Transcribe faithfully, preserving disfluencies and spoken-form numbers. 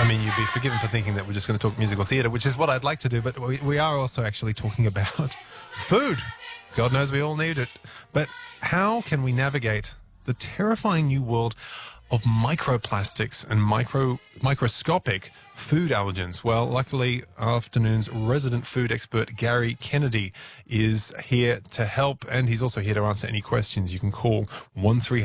mean, you'd be forgiven for thinking that we're just going to talk musical theatre, which is what I'd like to do, but we, we are also actually talking about food. God knows we all need it. But how can we navigate the terrifying new world of microplastics and micro microscopic food allergens? Well, luckily, Afternoon's resident food expert, Gary Kennedy, is here to help, and he's also here to answer any questions. You can call one three